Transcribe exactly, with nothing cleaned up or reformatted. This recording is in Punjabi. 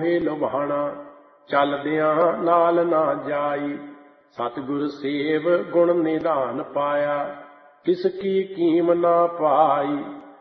ਮੋਹੇ ਲੁਭਾਣਾ, ਚੱਲਦਿਆਂ ਨਾਲ ਨਾ ਜਾਈ। ਸਤਿਗੁਰ ਸੇਵ ਗੁਣ ਨਿਧਾਨ ਪਾਇਆ, ਤਿਸ ਕੀ ਕੀਮ ਨਾ ਪਾਈ।